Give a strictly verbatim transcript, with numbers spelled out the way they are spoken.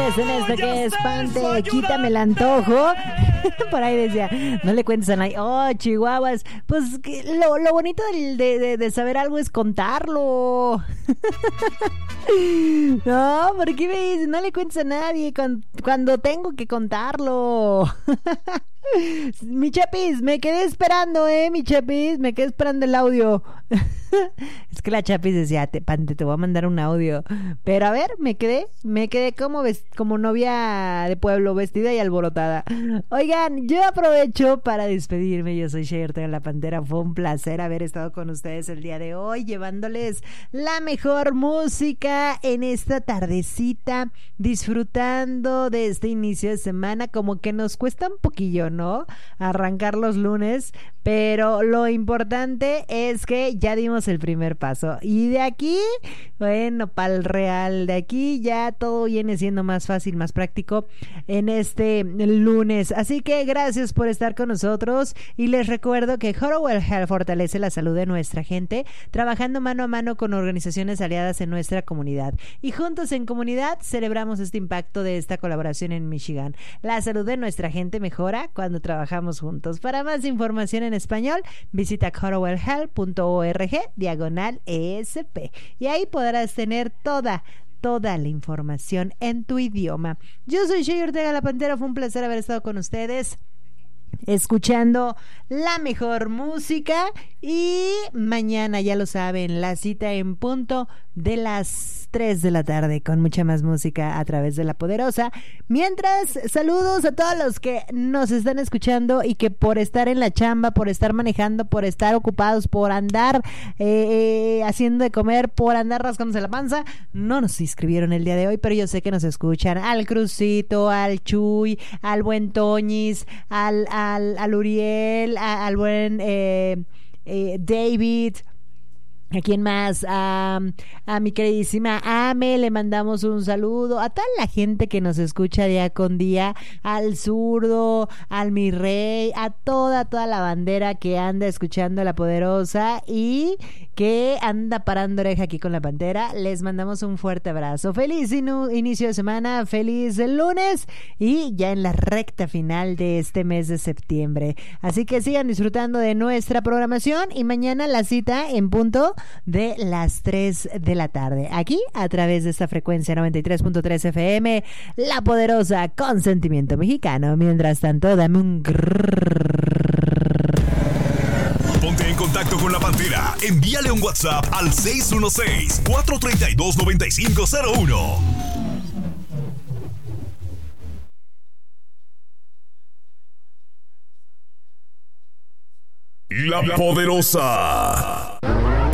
lunes en este que espante, quítame el antojo. Por ahí decía, no le cuentes a nadie. Oh, chihuahuas. Pues que lo, lo bonito de, de, de saber algo es contarlo. No, ¿por qué me dices? No le cuentes a nadie cuando, cuando tengo que contarlo. Mi Chapis, me quedé esperando, eh, mi Chapis, me quedé esperando el audio. Es que la Chapis decía, te, Pante, te voy a mandar un audio. Pero a ver, me quedé, me quedé como, ves, como novia de pueblo, vestida y alborotada. Oigan, yo aprovecho para despedirme. Yo soy Shey Ortega, la Pantera. Fue un placer haber estado con ustedes el día de hoy, llevándoles la mejor música en esta tardecita, disfrutando de este inicio de semana. Como que nos cuesta un poquillo, ¿no? Arrancar los lunes, pero lo importante es que ya dimos el primer paso y de aquí, bueno, pa'l real, de aquí ya todo viene siendo más fácil, más práctico en este lunes. Así que gracias por estar con nosotros y les recuerdo que Horowell Health fortalece la salud de nuestra gente, trabajando mano a mano con organizaciones aliadas en nuestra comunidad, y juntos en comunidad celebramos este impacto de esta colaboración en Michigan. La salud de nuestra gente mejora cuando trabajamos juntos. Para más información en español, visita horowell health punto org diagonal E S P y ahí podrás tener toda toda la información en tu idioma. Yo soy Shey Ortega, la Pantera. Fue un placer haber estado con ustedes, escuchando la mejor música, y mañana, ya lo saben, la cita en punto de las tres de la tarde con mucha más música a través de La Poderosa. Mientras, saludos a todos los que nos están escuchando y que por estar en la chamba, por estar manejando, por estar ocupados, por andar eh, eh, haciendo de comer, por andar rascándose la panza, no nos inscribieron el día de hoy, pero yo sé que nos escuchan. Al Crucito, al Chuy, al buen Toñis, al, al, al Uriel, a, al buen eh, eh, David. ¿A quién más? A, a mi queridísima Ame, le mandamos un saludo. A toda la gente que nos escucha día con día, al Zurdo, al Mi Rey, a toda, toda la bandera que anda escuchando La Poderosa y que anda parando oreja aquí con la Pantera. Les mandamos un fuerte abrazo. Feliz inu- inicio de semana, feliz lunes y ya en la recta final de este mes de septiembre. Así que sigan disfrutando de nuestra programación y mañana la cita en punto de las tres de la tarde, aquí a través de esta frecuencia noventa y tres punto tres F M, La Poderosa, con sentimiento mexicano. Mientras tanto, dame un grrr. Ponte en contacto con la Pantera. Envíale un WhatsApp al seis uno seis, cuatro tres dos, nueve cinco cero uno. La Poderosa.